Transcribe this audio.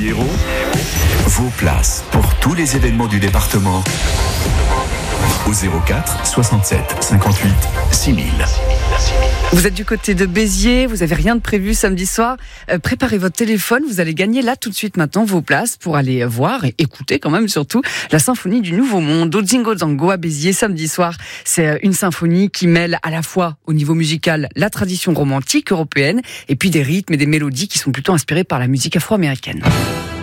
Hérault, vos places pour tous les événements du département au 04 67 58 6000. Vous êtes du côté de Béziers, vous n'avez rien de prévu samedi soir. Préparez votre téléphone, vous allez gagner là tout de suite maintenant vos places pour aller voir et écouter quand même surtout la symphonie du Nouveau Monde au Zingo Zango à Béziers samedi soir. C'est une symphonie qui mêle à la fois au niveau musical la tradition romantique européenne et puis des rythmes et des mélodies qui sont plutôt inspirés par la musique afro-américaine.